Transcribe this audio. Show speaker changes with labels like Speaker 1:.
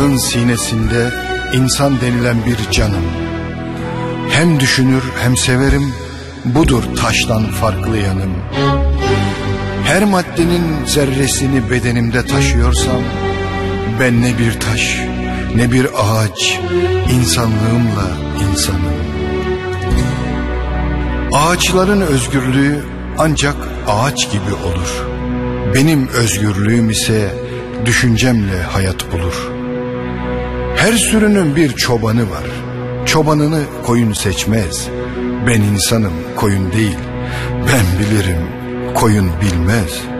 Speaker 1: Toprağın sinesinde insan denilen bir canım. Hem düşünür hem severim, budur taştan farklı yanım. Her maddenin zerresini bedenimde taşıyorsam, ben ne bir taş, ne bir ağaç, insanlığımla insanım. Ağaçların özgürlüğü ancak ağaç gibi olur. Benim özgürlüğüm ise düşüncemle hayat bulur. Her sürünün bir çobanı var. Çobanını koyun seçmez. Ben insanım, koyun değil. Ben bilirim, koyun bilmez.